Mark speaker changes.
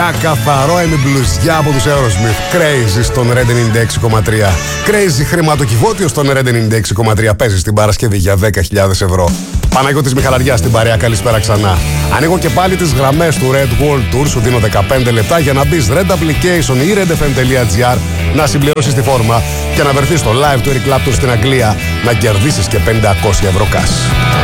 Speaker 1: Μια καθαρό μπλουζιά από τους Aerosmith. Crazy στον Red 96,3. Crazy χρηματοκιβώτιο στον Red 96,3. Παίζει την Παρασκευή για 10.000 ευρώ. Παναγιώτης Μιχαλαριάς στην παρέα, καλησπέρα ξανά. Ανοίγω και πάλι τις γραμμές του Red World Tour. Σου δίνω 15 λεπτά για να μπεις Red Application ή redfm.gr, να συμπληρώσεις τη φόρμα και να βρεθείς στο live του Eric Clapton στην Αγγλία, να κερδίσεις και 500 ευρώ cash.